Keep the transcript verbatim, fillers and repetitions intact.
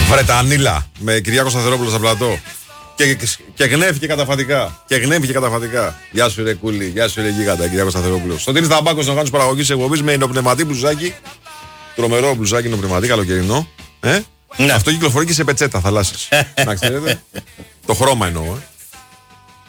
Βρετανίλα με Κυριάκο Σταθερόπουλο στα πλατό. Και, και γνέφηκε καταφατικά. Και γνέφηκε καταφατικά. Γεια σου, ρε Κούλη, γεια σου, ρε Γίγαντα, Κυριάκο Σταθερόπουλο. Στο Τίνι Ταμπάκο, στον οργάνωση παραγωγή εκπομπή με εινοπνευματή μπλουζάκι. Τρομερό μπλουζάκι, εινοπνευματή, καλοκαιρινό. Ε? Ναι. Αυτό κυκλοφορεί και σε πετσέτα θαλάσσης. Να ξέρετε. Το χρώμα εννοώ. Ε?